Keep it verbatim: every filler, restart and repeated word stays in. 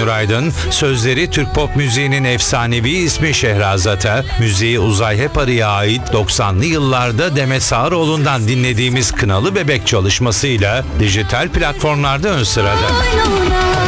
Aynur Aydın, sözleri Türk pop müziğinin efsanevi ismi Şehrazat'a, müziği Uzay Hep Arı'ya ait doksanlı yıllarda Demet Sağaroğlu'ndan dinlediğimiz Kınalı Bebek çalışmasıyla dijital platformlarda ön sırada.